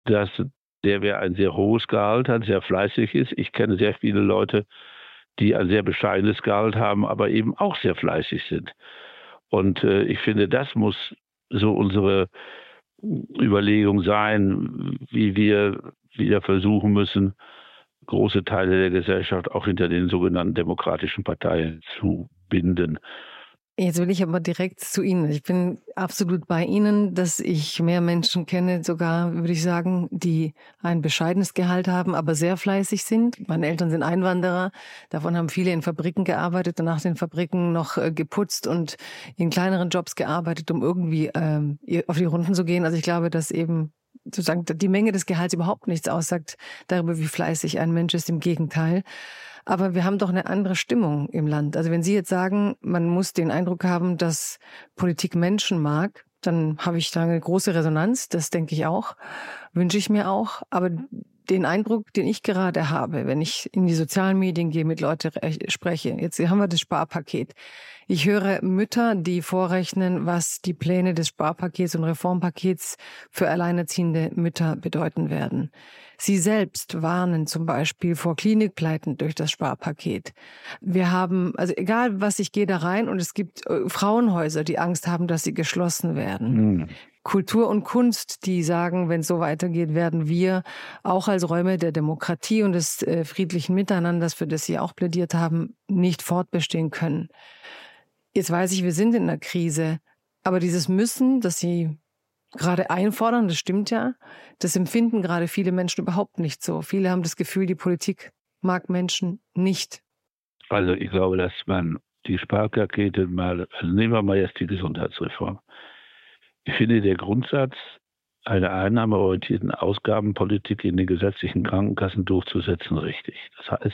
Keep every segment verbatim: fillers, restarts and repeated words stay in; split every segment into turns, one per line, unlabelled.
dass der, wer ein sehr hohes Gehalt hat, sehr fleißig ist. Ich kenne sehr viele Leute, die ein sehr bescheidenes Gehalt haben, aber eben auch sehr fleißig sind. Und äh, ich finde, das muss so unsere Überlegung sein, wie wir wieder versuchen müssen, große Teile der Gesellschaft auch hinter den sogenannten demokratischen Parteien zu binden.
Jetzt will ich aber direkt zu Ihnen. Ich bin absolut bei Ihnen, dass ich mehr Menschen kenne, sogar würde ich sagen, die ein bescheidenes Gehalt haben, aber sehr fleißig sind. Meine Eltern sind Einwanderer. Davon haben viele in Fabriken gearbeitet und nach den Fabriken noch äh, geputzt und in kleineren Jobs gearbeitet, um irgendwie ähm, auf die Runden zu gehen. Also ich glaube, dass eben sozusagen die Menge des Gehalts überhaupt nichts aussagt darüber, wie fleißig ein Mensch ist. Im Gegenteil. Aber wir haben doch eine andere Stimmung im Land. Also wenn Sie jetzt sagen, man muss den Eindruck haben, dass Politik Menschen mag, dann habe ich da eine große Resonanz. Das denke ich auch, wünsche ich mir auch. Aber den Eindruck, den ich gerade habe, wenn ich in die sozialen Medien gehe, mit Leuten spreche, jetzt haben wir das Sparpaket. Ich höre Mütter, die vorrechnen, was die Pläne des Sparpakets und Reformpakets für alleinerziehende Mütter bedeuten werden. Sie selbst warnen zum Beispiel vor Klinikpleiten durch das Sparpaket. Wir haben, also egal was, ich gehe da rein und es gibt Frauenhäuser, die Angst haben, dass sie geschlossen werden. Mhm. Kultur und Kunst, die sagen, wenn es so weitergeht, werden wir auch als Räume der Demokratie und des äh, friedlichen Miteinanders, für das Sie auch plädiert haben, nicht fortbestehen können. Jetzt weiß ich, wir sind in einer Krise, aber dieses Müssen, das Sie gerade einfordern, das stimmt ja, das empfinden gerade viele Menschen überhaupt nicht so. Viele haben das Gefühl, die Politik mag Menschen nicht.
Also ich glaube, dass man die Sparpakete mal, also nehmen wir mal jetzt die Gesundheitsreform. Ich finde, der Grundsatz einer einnahmeorientierten Ausgabenpolitik in den gesetzlichen Krankenkassen durchzusetzen richtig. Das heißt,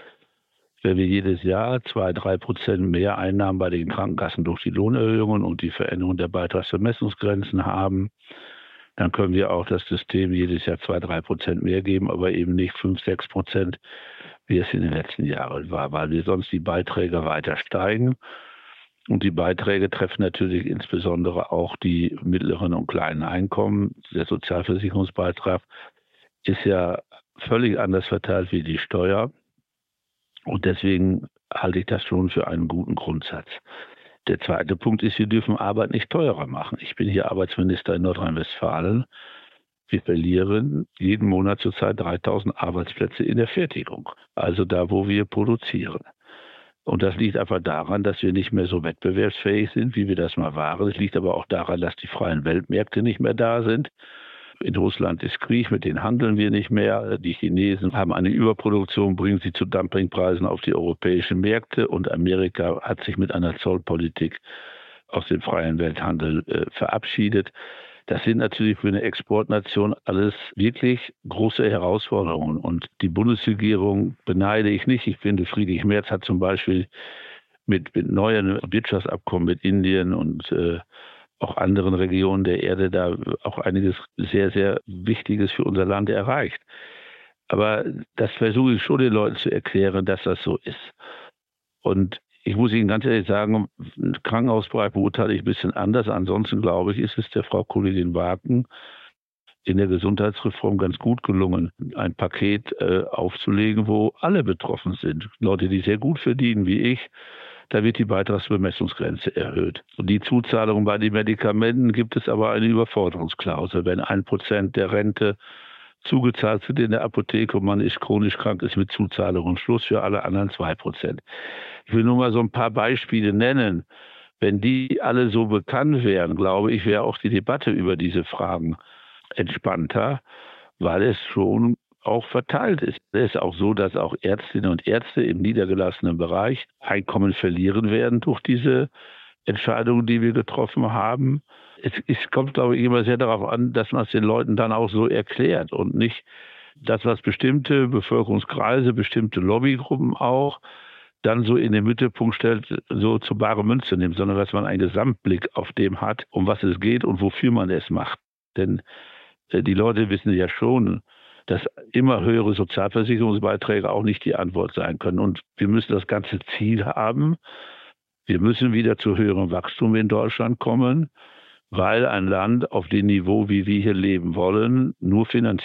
wenn wir jedes Jahr zwei, drei Prozent mehr Einnahmen bei den Krankenkassen durch die Lohnerhöhungen und die Veränderung der Beitragsvermessungsgrenzen haben, dann können wir auch das System jedes Jahr zwei, drei Prozent mehr geben, aber eben nicht fünf, sechs Prozent, wie es in den letzten Jahren war, weil wir sonst die Beiträge weiter steigen. Und die Beiträge treffen natürlich insbesondere auch die mittleren und kleinen Einkommen. Der Sozialversicherungsbeitrag ist ja völlig anders verteilt wie die Steuer. Und deswegen halte ich das schon für einen guten Grundsatz. Der zweite Punkt ist, wir dürfen Arbeit nicht teurer machen. Ich bin hier Arbeitsminister in Nordrhein-Westfalen. Wir verlieren jeden Monat zurzeit dreitausend Arbeitsplätze in der Fertigung, also da, wo wir produzieren. Und das liegt einfach daran, dass wir nicht mehr so wettbewerbsfähig sind, wie wir das mal waren. Es liegt aber auch daran, dass die freien Weltmärkte nicht mehr da sind. In Russland ist Krieg, mit denen handeln wir nicht mehr. Die Chinesen haben eine Überproduktion, bringen sie zu Dumpingpreisen auf die europäischen Märkte. Und Amerika hat sich mit einer Zollpolitik aus dem freien Welthandel äh, verabschiedet. Das sind natürlich für eine Exportnation alles wirklich große Herausforderungen. Und die Bundesregierung beneide ich nicht. Ich finde, Friedrich Merz hat zum Beispiel mit, mit neuen Wirtschaftsabkommen mit Indien und äh, auch anderen Regionen der Erde da auch einiges sehr, sehr Wichtiges für unser Land erreicht. Aber das versuche ich schon den Leuten zu erklären, dass das so ist. Und ich muss Ihnen ganz ehrlich sagen, einen Krankenhausbereich beurteile ich ein bisschen anders. Ansonsten, glaube ich, ist es der Frau Kollegin Wagen in der Gesundheitsreform ganz gut gelungen, ein Paket äh, aufzulegen, wo alle betroffen sind. Leute, die sehr gut verdienen, wie ich, da wird die Beitragsbemessungsgrenze erhöht. Und die Zuzahlung bei den Medikamenten gibt es aber eine Überforderungsklausel. Wenn ein Prozent der Rente zugezahlt wird in der Apotheke und man ist chronisch krank, ist mit Zuzahlung Schluss, für alle anderen zwei Prozent. Ich will nur mal so ein paar Beispiele nennen. Wenn die alle so bekannt wären, glaube ich, wäre auch die Debatte über diese Fragen entspannter, weil es schon auch verteilt ist. Es ist auch so, dass auch Ärztinnen und Ärzte im niedergelassenen Bereich Einkommen verlieren werden durch diese Entscheidungen, die wir getroffen haben. Es, es kommt, glaube ich, immer sehr darauf an, dass man es den Leuten dann auch so erklärt und nicht das, was bestimmte Bevölkerungskreise, bestimmte Lobbygruppen auch dann so in den Mittelpunkt stellt, so zur bare Münze nimmt, sondern dass man einen Gesamtblick auf dem hat, um was es geht und wofür man es macht. Denn äh, die Leute wissen ja schon, dass immer höhere Sozialversicherungsbeiträge auch nicht die Antwort sein können. Und wir müssen das ganze Ziel haben. Wir müssen wieder zu höherem Wachstum in Deutschland kommen. weil ein Land auf dem Niveau, wie wir hier leben wollen, nur finanziell